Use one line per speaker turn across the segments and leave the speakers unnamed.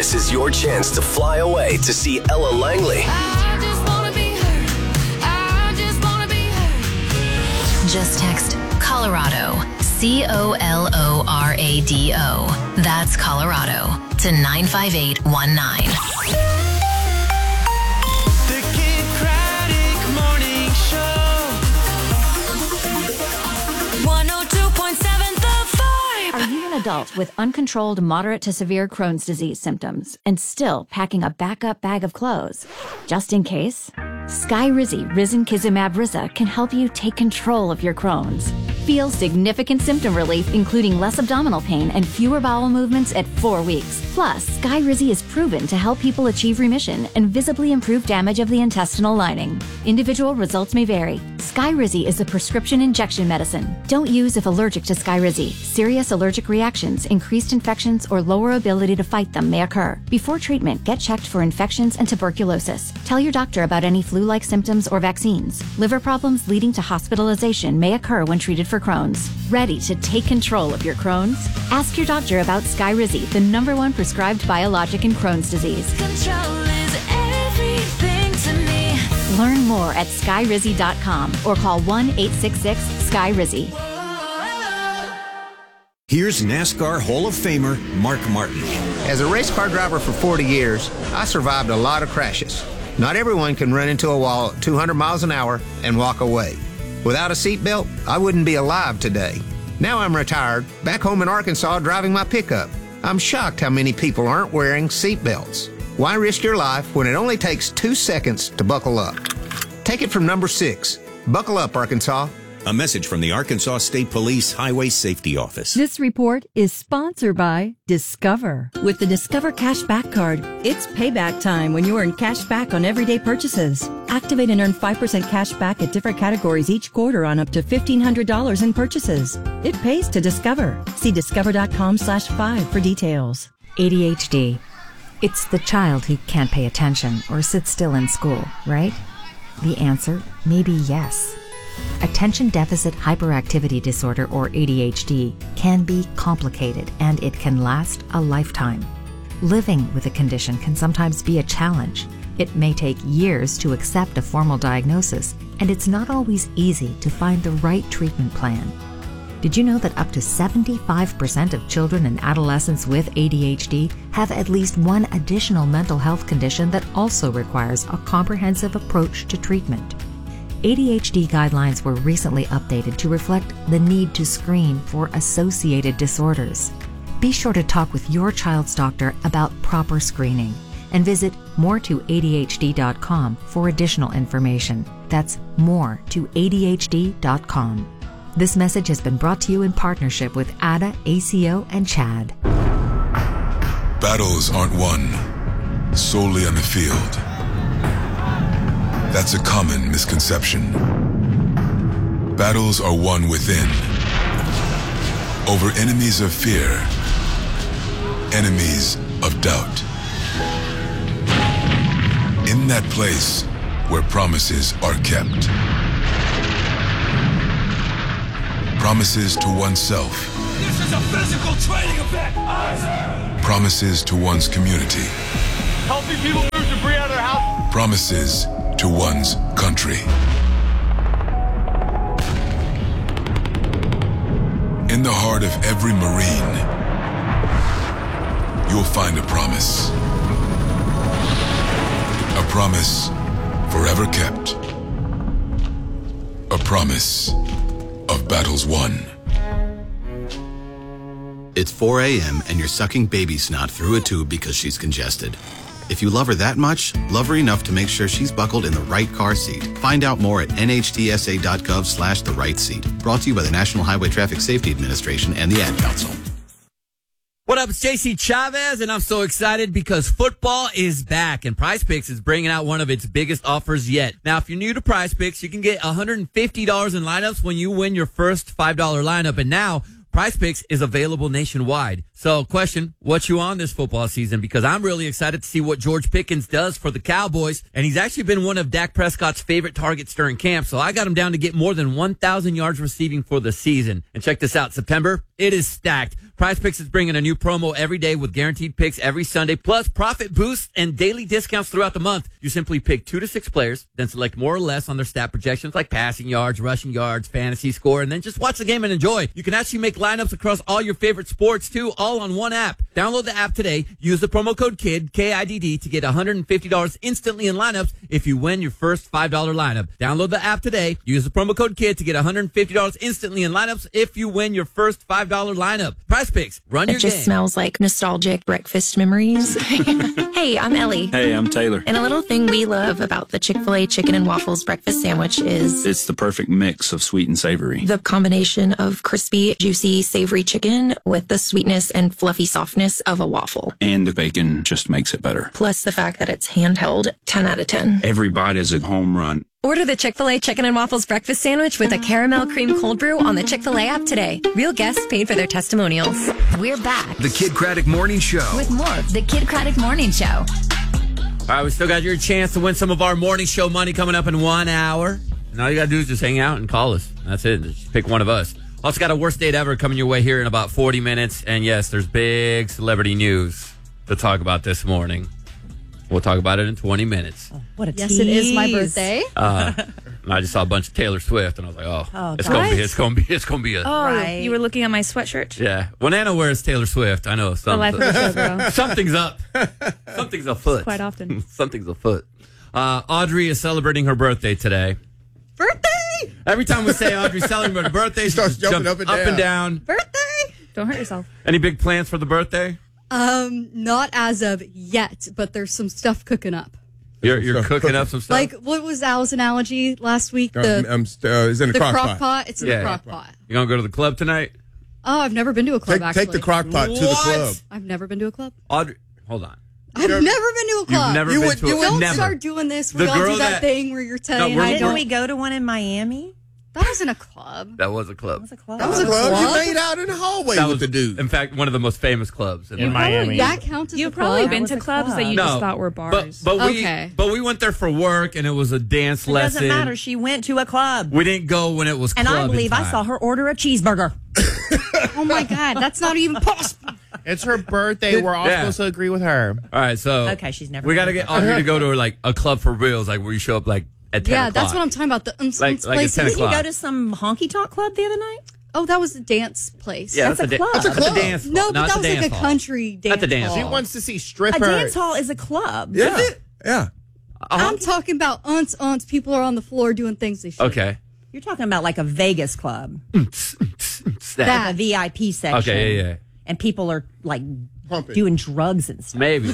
This is your chance to fly away to see Ella Langley.
I just wanna be her. I just wanna be her.
Just text Colorado, COLORADO. That's Colorado to 95819.
The Kid Craddock Morning Show.
102.7 The Vibe.
Are you an adult with uncontrolled moderate to severe Crohn's disease symptoms and still packing a backup bag of clothes? Just in case? Skyrizi Risankizumab Riza can help you take control of your Crohn's. Feel significant symptom relief, including less abdominal pain and fewer bowel movements at 4 weeks. Plus, Skyrizi is proven to help people achieve remission and visibly improve damage of the intestinal lining. Individual results may vary. Skyrizi is a prescription injection medicine. Don't use if allergic to Skyrizi. Serious allergic reactions, increased infections, or lower ability to fight them may occur. Before treatment, get checked for infections and tuberculosis. Tell your doctor about any flu-like symptoms or vaccines. Liver problems leading to hospitalization may occur when treated for Crohn's. Ready to take control of your Crohn's? Ask your doctor about Skyrizi, the number 1 prescribed biologic in Crohn's disease.
Control is everything to me.
Learn more at skyrizi.com or call 1-866-SKYRIZI.
Here's NASCAR Hall of Famer Mark Martin.
As a race car driver for 40 years, I survived a lot of crashes. Not everyone can run into a wall at 200 miles an hour and walk away. Without a seatbelt, I wouldn't be alive today. Now I'm retired, back home in Arkansas driving my pickup. I'm shocked how many people aren't wearing seatbelts. Why risk your life when it only takes 2 seconds to buckle up? Take it from number 6. Buckle up, Arkansas.
A message from the Arkansas State Police Highway Safety Office.
This report is sponsored by Discover. With the Discover Cashback Card, it's payback time when you earn cash back on everyday purchases. Activate and earn 5% cash back at different categories each quarter on up to $1,500 in purchases. It pays to Discover. See discover.com/5 for details.
ADHD. It's the child who can't pay attention or sit still in school, right? The answer may be yes. Attention Deficit Hyperactivity Disorder, or ADHD, can be complicated and it can last a lifetime. Living with a condition can sometimes be a challenge. It may take years to accept a formal diagnosis, and it's not always easy to find the right treatment plan. Did you know that up to 75% of children and adolescents with ADHD have at least one additional mental health condition that also requires a comprehensive approach to treatment? ADHD guidelines were recently updated to reflect the need to screen for associated disorders. Be sure to talk with your child's doctor about proper screening and visit moretoadhd.com for additional information. That's moretoadhd.com. This message has been brought to you in partnership with ADA, ACO, and CHAD.
Battles aren't won solely on the field. That's a common misconception. Battles are won within, over enemies of fear, enemies of doubt. In that place where promises are kept. Promises to oneself.
This is a physical training event.
Promises to one's community.
Helping people move debris out of their house.
Promises to one's country. In the heart of every Marine, you'll find a promise. A promise forever kept. A promise of battles won.
It's 4 a.m. and you're sucking baby snot through a tube because she's congested. If you love her that much, love her enough to make sure she's buckled in the right car seat. Find out more at nhtsa.gov/the right seat. Brought to you by the National Highway Traffic Safety Administration and the Ad Council.
What up, it's JC Chavez, and I'm so excited because football is back, and Prize Picks is bringing out one of its biggest offers yet. Now, if you're new to Prize Picks, you can get $150 in lineups when you win your first $5 lineup, and now Prize Picks is available nationwide. So, question, what you on this football season? Because I'm really excited to see what George Pickens does for the Cowboys. And he's actually been one of Dak Prescott's favorite targets during camp. So I got him down to get more than 1,000 yards receiving for the season. And check this out, September, it is stacked. Prize Picks is bringing a new promo every day with guaranteed picks every Sunday, plus profit boosts and daily discounts throughout the month. You simply pick 2 to 6 players, then select more or less on their stat projections like passing yards, rushing yards, fantasy score, and then just watch the game and enjoy. You can actually make lineups across all your favorite sports, too, all on one app. Download the app today. Use the promo code KID, KIDD, to get $150 instantly in lineups if you win your first $5 lineup. Download the app today. Use the promo code KID to get $150 instantly in lineups if you win your first $5 lineup. Prize Picks, run your
It just
game.
smells like nostalgic breakfast memories. Hey, I'm Ellie.
Hey, I'm Taylor.
And a little thing we love about the Chick-fil-A chicken and waffles breakfast sandwich is
It's the perfect mix of sweet and savory.
the combination of crispy, juicy, savory chicken with the sweetness and fluffy softness of a waffle.
And the bacon just makes it better.
Plus the fact that it's handheld, 10 out of 10.
Every bite is a home run.
Order the Chick-fil-A Chicken and Waffles breakfast sandwich with a caramel cream cold brew on the Chick-fil-A app today. Real guests paid for their testimonials.
We're back
The Kid Craddock Morning Show.
with more of the Kid Craddock Morning Show.
All right, we still got your chance to win some of our morning show money coming up in 1 hour. And all you got to do is just hang out and call us. That's it. Just pick one of us. Also got a worst date ever coming your way here in about 40 minutes. And yes, there's big celebrity news to talk about this morning. We'll talk about it in 20 minutes.
What a
Yes, it is my birthday.
And I just saw a bunch of Taylor Swift, and I was like,
Oh,
it's gonna be a
Right.
You were looking at my sweatshirt?
yeah. When Anna wears Taylor Swift, I know
The life of a showgirl.
something's up. Something's afoot.
Quite often.
Something's afoot. Audrey is celebrating her birthday today.
Birthday!
Every time we say Audrey's celebrating her birthday, she
starts jumping
jumps
up and down.
Birthday! Don't hurt yourself.
Any big plans for the birthday?
Not as of yet, but there's some stuff cooking up.
You're cooking up some stuff?
Like, what was Al's analogy last week?
It's in the crock pot.
It's in the crock pot.
You gonna go to the club tonight?
Oh, I've never been to a club, actually.
Take the crock pot to the club.
I've never been to a club.
Audrey, hold on.
I've never been to a club.
You've never been to a club?
Don't
Never.
start doing this.
The
We all
girl
do that
that-
thing where you're saying,
we're-
I
Didn't we go to one in Miami?
That wasn't a club.
That was a club.
That was a club. You made out in the hallway
That
with
was,
the dude.
in fact, one of the most famous clubs in
Miami. That counts as
You've
a
probably
club?
been to clubs that you just thought were bars.
But we
Okay.
but we went there for work, and it was a dance
It
lesson.
doesn't matter. She went to a club.
We didn't go when it was
And
club
I believe I
time.
saw her order a cheeseburger.
Oh my God, that's not even possible.
It's her birthday. We're all
Yeah.
supposed to agree with her.
All right, so
Okay, she's never
we got to
been.
get Audrey to go to like a club for reals, like where you show up like at 10
Yeah,
o'clock.
that's what I'm talking about. The
Like at 10
places.
Did you
o'clock.
go to some honky tonk club the other night?
Oh, that was a dance place.
Yeah,
That's a club.
That's a dance.
No, but
not
that
the
was like
dance
a
hall.
country dance
That's a dance
hall.
She
hall.
wants to see
A
strippers.
dance hall is a club.
Yeah. Yeah.
I'm talking about aunts. People are on the floor doing things they shouldn't.
Okay.
You're talking about like a Vegas club.
That.
A VIP section.
Okay, yeah.
And people are like
Pumping.
doing drugs and stuff.
Maybe.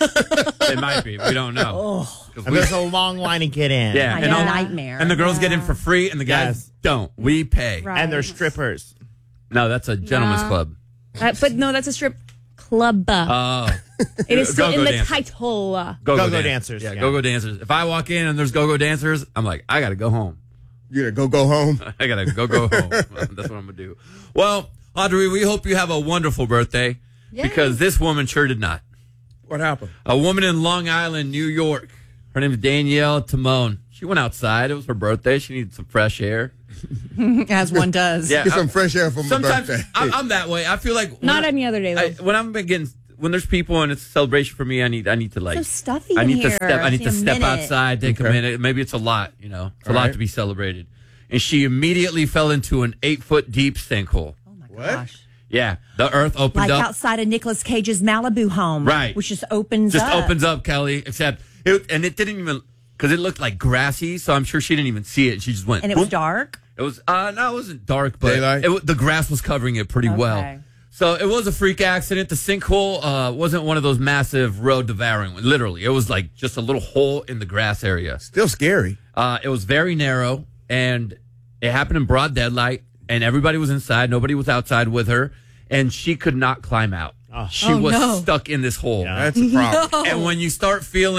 It might be. We don't know. 'Cause
And there's a long line to get in.
yeah,
I
and,
know.
all-
Nightmare.
and the girls get in for free, and the guys
Yes.
don't. We pay.
Right.
And there's strippers.
No, that's a gentleman's
Nah.
club.
But no, that's a strip club.
Oh.
It is still
Go-go
in the
dancers.
title.
Go-go
Go-go dancers,
Yeah,
yeah.
go-go dancers. If I walk in and there's go-go dancers, I'm like, I got to go home.
You gotta go home.
I got to go home. That's what I'm going to do. Well, Audrey, we hope you have a wonderful birthday because this woman sure did not.
What happened?
A woman in Long Island, New York. Her name is Danielle Timone. She went outside. It was her birthday. She needed some fresh air.
As one does.
Yeah,
Get some fresh air from my
sometimes
birthday.
I'm that way. I feel like
Not any other day, though.
when there's people and it's a celebration for me, I need to like
So stuffy
I
in
need to
here.
step I need
See
to
a
step
minute.
outside, take a minute. Maybe it's a lot, It's a lot to be celebrated. And she immediately fell into an 8-foot deep sinkhole.
Oh my
What?
gosh.
Yeah, the earth opened
Like
up.
outside of Nicolas Cage's Malibu home.
Right.
Which just opens
Just
up.
opens up, Kelly. Except it didn't even because it looked like grassy, so I'm sure she didn't even see it. She just went.
And it was
boom.
dark?
It was no, it wasn't dark, but
Daylight?
the grass was covering it pretty well. So it was a freak accident. The sinkhole wasn't one of those massive road devouring ones. Literally, it was like just a little hole in the grass area.
Still scary.
It was very narrow, and it happened in broad daylight, and everybody was inside. Nobody was outside with her, and she could not climb out. She was stuck in this hole.
That's a problem.
And when you start feeling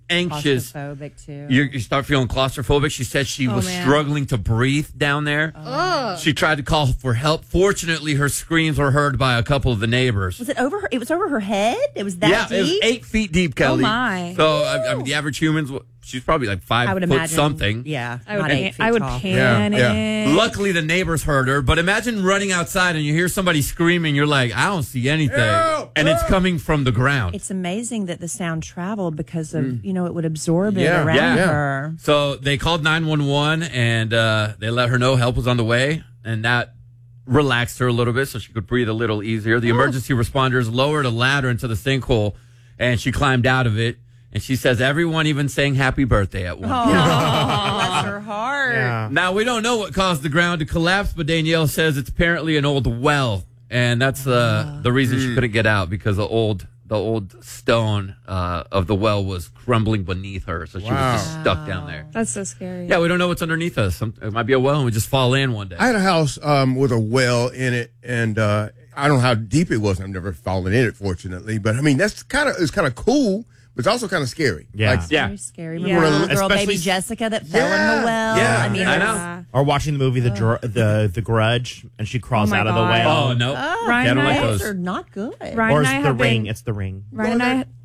anxious.
Claustrophobic, too.
You start feeling claustrophobic. She said she was struggling to breathe down there. She tried to call for help. Fortunately, her screams were heard by a couple of the neighbors.
Was it over her? It was over her head? It was that deep?
It was 8 feet deep, Kelly.
Oh, my.
So, I mean, the average humans, she's probably like 5
I would
foot
imagine,
something.
Yeah.
I would,
not 8 feet
I would
tall.
panic.
Luckily, the neighbors heard her, but imagine running outside and you hear somebody screaming. You're like, I don't see anything. And it's coming from the ground.
It's amazing that the sound traveled because of, it would absorb it around her.
So they called 911 and they let her know help was on the way. And that relaxed her a little bit so she could breathe a little easier. The emergency responders lowered a ladder into the sinkhole and she climbed out of it. And she says everyone even sang happy birthday at one point.
Bless her heart.
Yeah.
Now, we don't know what caused the ground to collapse, but Danielle says it's apparently an old well. And that's the reason she couldn't get out, because the old stone of the well was crumbling beneath her. So she was just stuck down there.
That's so scary.
Yeah, we don't know what's underneath us. It might be a well and we just fall in one day.
I had a house with a well in it, and I don't know how deep it was. I've never fallen in it, fortunately. But I mean, it's kind of cool, but it's also kind of scary.
Yeah.
Very scary. Remember the little girl, baby Jessica, that fell in the well?
Yeah.
I mean,
I know.
Or watching the movie The Grudge, and she crawls out of the well.
Oh, no.
Ryan
I don't like
those
those.
are not good.
Ryan
Or
and
it's
I
The
have
Ring.
been,
It's The Ring.
Ryan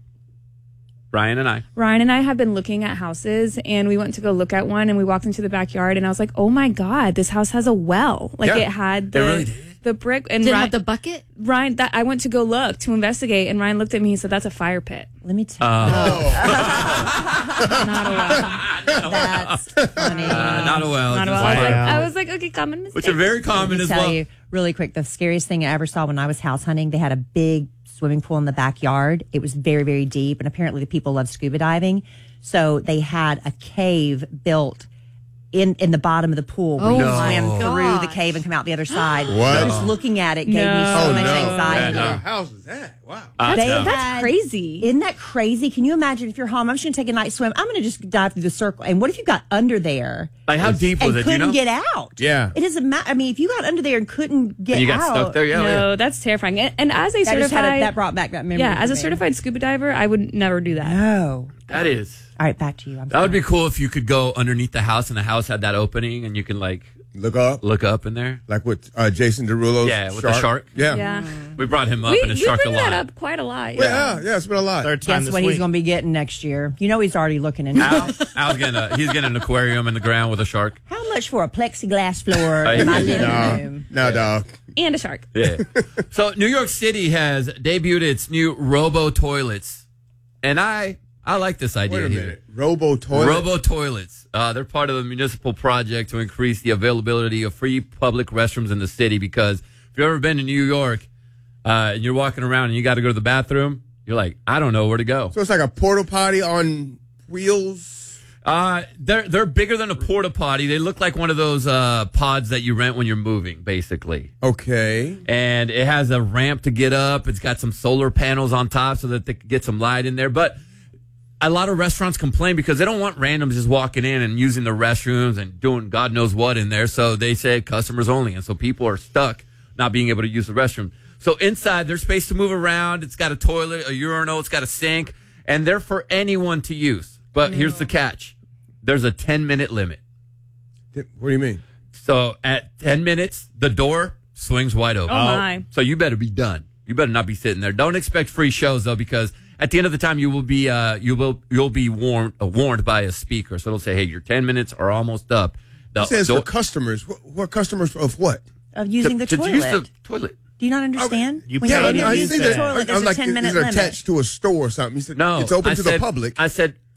and I have been looking at houses, and we went to go look at one, and we walked into the backyard, and I was like, oh my God, this house has a well. Like it had the brick. And
Did it
Ryan,
have the bucket?
Ryan, I went to go look to investigate, and Ryan looked at me and said, that's a fire pit.
Let me tell you.
Not a well.
That's funny.
Not a well.
Not a well. I was like, okay, common mistake.
Which are very common
Let
as
me tell
well.
you really quick, the scariest thing I ever saw when I was house hunting, they had a big swimming pool in the backyard. It was very, very deep, and apparently the people love scuba diving. So they had a cave built in the bottom of the pool where you swim through the cave and come out the other side.
What?
Just looking at it gave me so much anxiety.
What kind of house is that? Wow.
That's crazy.
Isn't that crazy? Can you imagine if you're home? I'm just going to take a night swim. I'm going to just dive through the circle. And what if you got under there?
Like, how deep was
and
it?
couldn't get out?
Yeah.
It doesn't matter. I mean, if you got under there and couldn't get
And you
out.
got stuck there? Yeah.
No, that's terrifying. And as a certified,
that brought back that memory.
yeah, as
for
a
me.
certified scuba diver, I would never do that.
No.
That is.
All right, back to you.
That would be cool if you could go underneath the house and the house had that opening and you can like
Look up
in there.
like with Jason Derulo's
With the shark.
Yeah.
Yeah.
We brought him up in a
We
shark
bring
alive.
that up quite a lot.
Yeah, it's been a lot.
Third time
Guess
this
what
week.
he's going to be getting next year? You know he's already looking into it.
He's getting an aquarium in the ground with a shark.
How much for a plexiglass floor in my living room?
No, dog.
And a shark.
Yeah. So New York City has debuted its new Robo toilets, and I like this idea.
Wait a
here.
minute. Robo toilet?
Robo toilets. They're part of the municipal project to increase the availability of free public restrooms in the city. Because if you've ever been to New York and you're walking around and you got to go to the bathroom, you're like, I don't know where to go.
So it's like a porta potty on wheels?
They're bigger than a porta potty. They look like one of those pods that you rent when you're moving, basically.
Okay.
And it has a ramp to get up. It's got some solar panels on top so that they can get some light in there. But a lot of restaurants complain because they don't want randoms just walking in and using the restrooms and doing God knows what in there. So they say customers only. And so people are stuck not being able to use the restroom. So inside, there's space to move around. It's got a toilet, a urinal. It's got a sink. And they're for anyone to use. But here's the catch. There's a 10-minute limit.
What do you mean?
So at 10 minutes, the door swings wide open.
Oh, my.
So you better be done. You better not be sitting there. Don't expect free shows, though, because at the end of the time, you will be you'll be warned by a speaker. So it'll say, "Hey, your 10 minutes are almost up."
It says for customers. What customers of what?
Of using the toilet.
To use the toilet.
Do you not understand?
You
When
pay
you
to
use
use
the
it.
toilet, there's
I'm
a
like,
10-minute
is it
limit.
attached to a store or something? He said,
No,
it's open
I
to
said-
the public.
I said